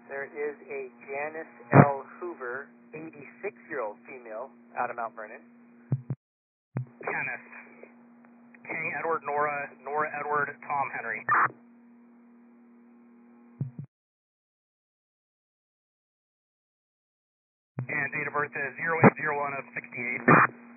There is a Janice L. Hoover, 86-year-old female, out of Mount Vernon. Kenneth. King Edward, Nora Edward, Tom Henry. And date of birth is 0801 of 68.